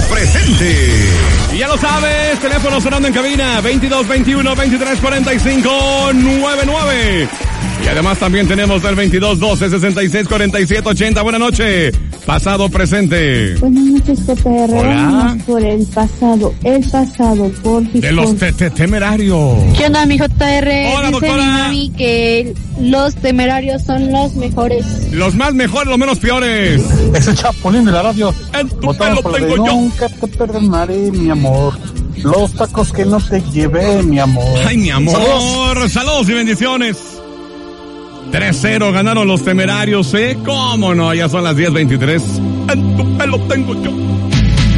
presente. Y ya lo sabes, teléfono sonando en cabina, 2221-2345-99. Y además también tenemos el 2212-6647-80. Buenas noches. Pasado, presente. Buenas noches, JR. Vámonos por el pasado, por de los temerarios. ¿Qué onda, mi JR? Hola, dice doctora. mi mami que los temerarios son los mejores. Los más mejores, los menos peores. Es el Chapulín de la radio. En tu Votamos pelo por la de tengo yo. Nunca te perdonaré, mi amor. Los tacos que no te llevé, mi amor. Ay, mi amor. Saludos y bendiciones. 3-0 ganaron los temerarios, ¿eh? ¿Cómo no? Ya son las 10:23. En tu pelo tengo yo.